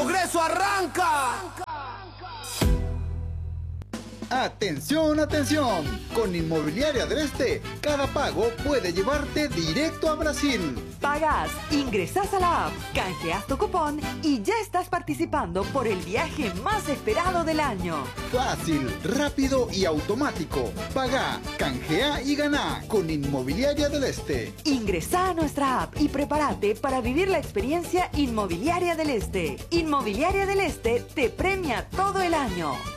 progreso arranca! ¡Atención, atención! Con Inmobiliaria del Este, cada pago puede llevarte directo a Brasil. Pagas, ingresas a la app, canjeas tu cupón y ya estás participando por el viaje más esperado del año. Fácil, rápido y automático. Paga, canjea y gana con Inmobiliaria del Este. Ingresa a nuestra app y prepárate para vivir la experiencia Inmobiliaria del Este. Inmobiliaria del Este te premia todo el año.